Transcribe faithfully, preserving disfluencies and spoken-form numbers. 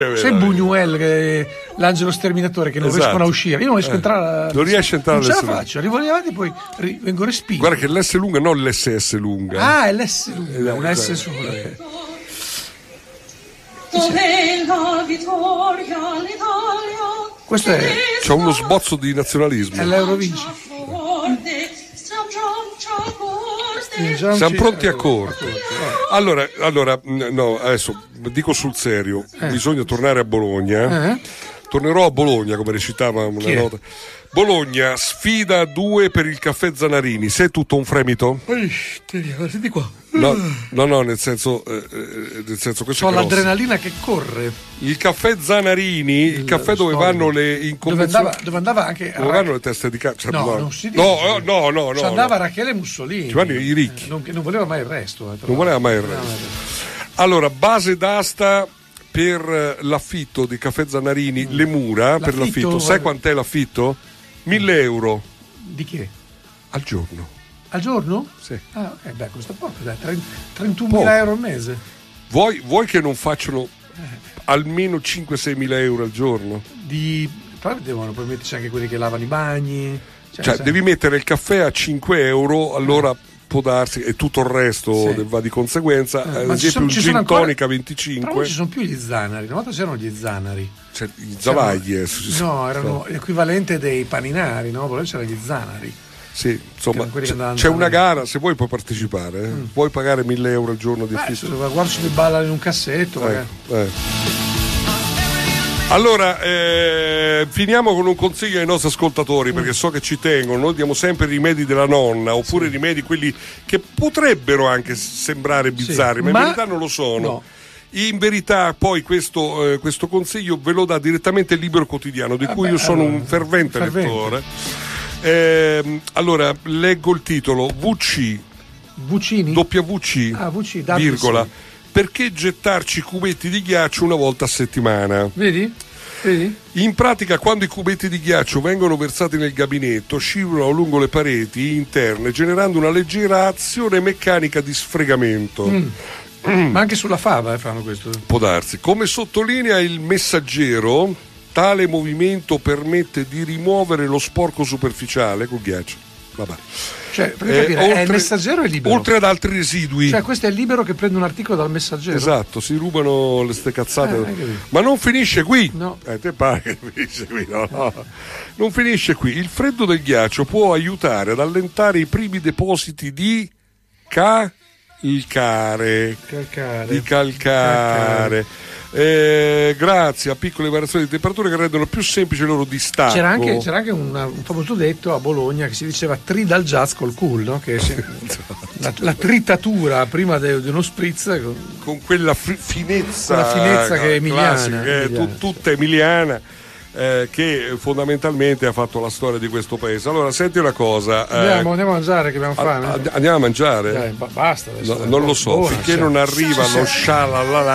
C'è Buñuel, che l'angelo sterminatore, che non esatto. riescono a uscire. Io non riesco a entrare. Eh, non riesce a entrare. Non ce la faccio. Arrivo lì avanti, poi ri- vengo respinto. Guarda che l'S lunga, non l'S S lunga. Ah, è l'S lunga, un S solo. Questo è. C'è uno sbozzo di nazionalismo. È l'Eurovision. Siamo pronti a corto. Allora, allora, no, adesso dico sul serio, eh. bisogna tornare a Bologna. Eh. Tornerò a Bologna, come recitava una Chi nota. È? Bologna, sfida due per il caffè Zanarini. Sei tutto un fremito? Senti qua. No, no, no, nel senso, eh, nel senso questo. C'ho l'adrenalina che corre. Il caffè Zanarini, il, il caffè dove storico. vanno le inconvenzioni. Dove andava, dove andava anche. Dove vanno le teste di cazzo? No, no, non si dice. No, no, no, no. Ci andava no. Rachele Mussolini. Ci vanno i ricchi. Non, non voleva mai il resto. Non voleva mai il resto. Allora, base d'asta per l'affitto di caffè Zanarini, mm. le mura l'affitto, per l'affitto. Sai quant'è l'affitto? Mille euro. Di che? Al giorno. Al giorno? Sì. Ah, ok, beh, questo è poco, dai, trentunomila euro al mese. Vuoi, vuoi che non facciano eh. almeno cinque sei mila euro al giorno? Di... Però devono poi metterci anche quelli che lavano i bagni. Cioè, cioè devi mettere il caffè a cinque euro, allora... Eh. può darsi, e tutto il resto sì. va di conseguenza. Eh, ad esempio, un gin tonica venticinque. Però non ci sono più gli zanari. Una volta c'erano gli zanari. Cioè, gli zavagli. Eh, no, erano l'equivalente dei paninari, no? Poi c'erano gli zanari. Sì, insomma, c'è, c'è una gara, se vuoi puoi partecipare, eh? mm. puoi pagare mille euro al giorno di affitto. Guarda se mi ballano in un cassetto. Eh, eh. Allora, eh, finiamo con un consiglio ai nostri ascoltatori, perché so che ci tengono. Noi diamo sempre i rimedi della nonna, oppure sì. rimedi quelli che potrebbero anche sembrare bizzarri, sì, ma, ma in verità non lo sono. No. In verità poi questo, eh, questo consiglio ve lo dà direttamente il Libero Quotidiano, di ah cui beh, io sono allora, un fervente, fervente. lettore. Eh, allora, leggo il titolo: V C Vucini? W C, ah, V C virgola. Perché gettarci cubetti di ghiaccio una volta a settimana? Vedi? Vedi? In pratica, quando i cubetti di ghiaccio vengono versati nel gabinetto, scivolano lungo le pareti interne, generando una leggera azione meccanica di sfregamento. Mm. Mm. Ma anche sulla fava eh, fanno questo. Può darsi. Come sottolinea il Messaggero, tale movimento permette di rimuovere lo sporco superficiale col ghiaccio. Vabbè. Cioè, per capire, eh, oltre, è il Messaggero e il Libero. Oltre ad altri residui. Cioè, questo è il Libero che prende un articolo dal Messaggero. Esatto, si rubano le ste cazzate. Eh, Ma non finisce qui. No. Eh, te pare che finisce qui? No, no. Non finisce qui. Il freddo del ghiaccio può aiutare ad allentare i primi depositi di calcare. Calcare. Di calcare. calcare. Eh, grazie a piccole variazioni di temperatura che rendono più semplice il loro distacco. C'era anche, c'era anche una, un famoso detto a Bologna che si diceva trida il jazz col cool, no? Che è la, la tritatura prima di uno spritz con, con quella fi- finezza, quella finezza che è emiliana, classica, che è emiliana. T- tutta emiliana. Eh, che fondamentalmente ha fatto la storia di questo paese. Allora, senti una cosa. Eh, andiamo, andiamo a mangiare, che abbiamo fame. A, andiamo a mangiare? Dai, basta adesso. No, non lo so, buona, finché cioè. non arriva lo scialalala